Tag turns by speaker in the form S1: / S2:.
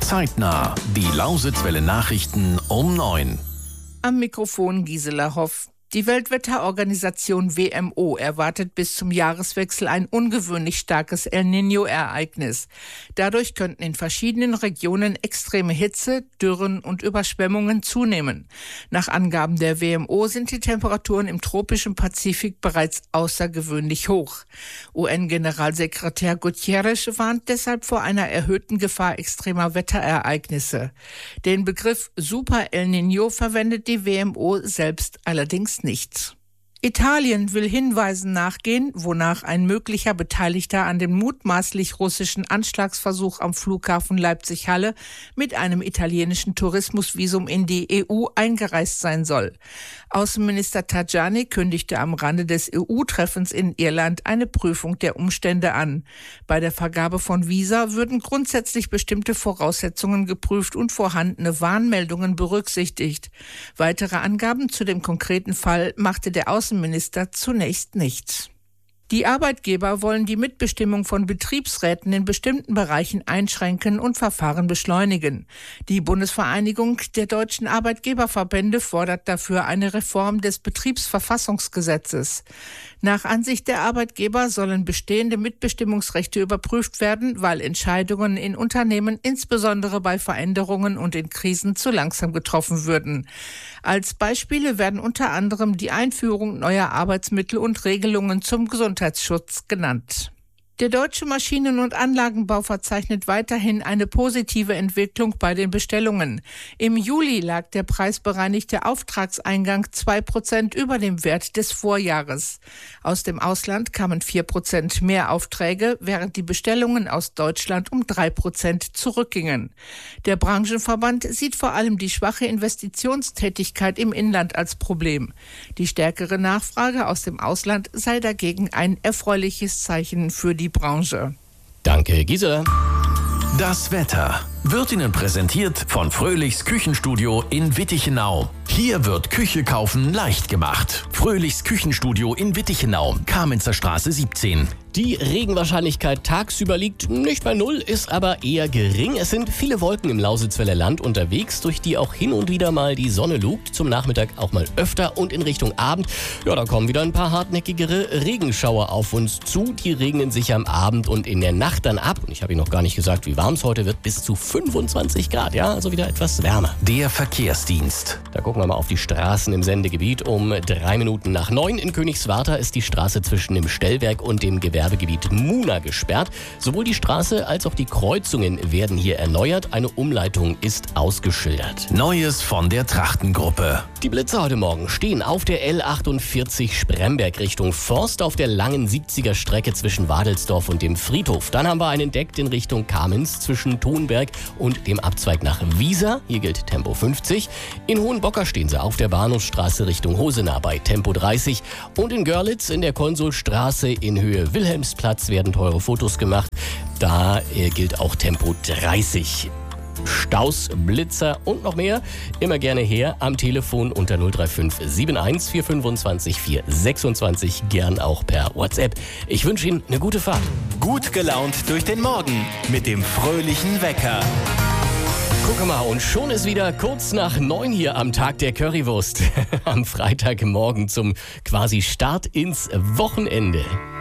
S1: Zeitnah, die Lausitzwelle Nachrichten um 9.
S2: Am Mikrofon Gisela Hoff. Die Weltwetterorganisation WMO erwartet bis zum Jahreswechsel ein ungewöhnlich starkes El Niño-Ereignis. Dadurch könnten in verschiedenen Regionen extreme Hitze, Dürren und Überschwemmungen zunehmen. Nach Angaben der WMO sind die Temperaturen im tropischen Pazifik bereits außergewöhnlich hoch. UN-Generalsekretär Guterres warnt deshalb vor einer erhöhten Gefahr extremer Wetterereignisse. Den Begriff Super El Niño verwendet die WMO selbst allerdings nicht. Italien will Hinweisen nachgehen, wonach ein möglicher Beteiligter an dem mutmaßlich russischen Anschlagsversuch am Flughafen Leipzig-Halle mit einem italienischen Tourismusvisum in die EU eingereist sein soll. Außenminister Tajani kündigte am Rande des EU-Treffens in Irland eine Prüfung der Umstände an. Bei der Vergabe von Visa würden grundsätzlich bestimmte Voraussetzungen geprüft und vorhandene Warnmeldungen berücksichtigt. Weitere Angaben zu dem konkreten Fall machte der Außenminister zunächst nicht. Die Arbeitgeber wollen die Mitbestimmung von Betriebsräten in bestimmten Bereichen einschränken und Verfahren beschleunigen. Die Bundesvereinigung der deutschen Arbeitgeberverbände fordert dafür eine Reform des Betriebsverfassungsgesetzes. Nach Ansicht der Arbeitgeber sollen bestehende Mitbestimmungsrechte überprüft werden, weil Entscheidungen in Unternehmen insbesondere bei Veränderungen und in Krisen zu langsam getroffen würden. Als Beispiele werden unter anderem die Einführung neuer Arbeitsmittel und Regelungen zum Gesundheitsschutz genannt. Der deutsche Maschinen- und Anlagenbau verzeichnet weiterhin eine positive Entwicklung bei den Bestellungen. Im Juli lag der preisbereinigte Auftragseingang 2% über dem Wert des Vorjahres. Aus dem Ausland kamen 4% mehr Aufträge, während die Bestellungen aus Deutschland um 3% zurückgingen. Der Branchenverband sieht vor allem die schwache Investitionstätigkeit im Inland als Problem. Die stärkere Nachfrage aus dem Ausland sei dagegen ein erfreuliches Zeichen für die Branche.
S3: Danke, Gisela.
S1: Das Wetter wird Ihnen präsentiert von Fröhlichs Küchenstudio in Wittichenau. Hier wird Küche kaufen leicht gemacht. Fröhlichs Küchenstudio in Wittichenau, Kamenzer Straße 17.
S3: Die Regenwahrscheinlichkeit tagsüber liegt nicht bei 0, ist aber eher gering. Es sind viele Wolken im Lausitzweiler Land unterwegs, durch die auch hin und wieder mal die Sonne lugt. Zum Nachmittag auch mal öfter und in Richtung Abend. Ja, da kommen wieder ein paar hartnäckigere Regenschauer auf uns zu. Die regnen sich am Abend und in der Nacht dann ab. Und ich habe Ihnen noch gar nicht gesagt, wie warm es heute wird. Bis zu 25 Grad, ja, also wieder etwas wärmer.
S1: Der Verkehrsdienst.
S3: Da gucken wir mal auf die Straßen im Sendegebiet. Um 3 Minuten nach 9 in Königswartha ist die Straße zwischen dem Stellwerk und dem Gewerbegebiet Muna gesperrt. Sowohl die Straße als auch die Kreuzungen werden hier erneuert. Eine Umleitung ist ausgeschildert.
S1: Neues von der Trachtengruppe.
S3: Die Blitzer heute Morgen stehen auf der L48 Spremberg Richtung Forst auf der langen 70er Strecke zwischen Wadelsdorf und dem Friedhof. Dann haben wir einen entdeckt in Richtung Kamenz zwischen Thonberg und dem Abzweig nach Wiesa. Hier gilt Tempo 50. In Hohenbocker stehen sie auf der Bahnhofsstraße Richtung Hosenah bei Tempo 30. Und in Görlitz in der Konsulstraße in Höhe Wilhelmsplatz werden teure Fotos gemacht. Da gilt auch Tempo 30. Staus, Blitzer und noch mehr, immer gerne her am Telefon unter 035 71 425 426, gern auch per WhatsApp. Ich wünsche Ihnen eine gute Fahrt.
S1: Gut gelaunt durch den Morgen mit dem fröhlichen Wecker.
S3: Guck mal, und schon ist wieder kurz nach 9 hier am Tag der Currywurst. Am Freitagmorgen zum quasi Start ins Wochenende.